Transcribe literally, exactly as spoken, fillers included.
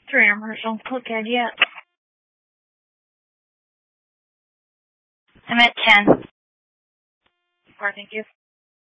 Parameters don't click add yet. I'm at ten. Alright, thank you.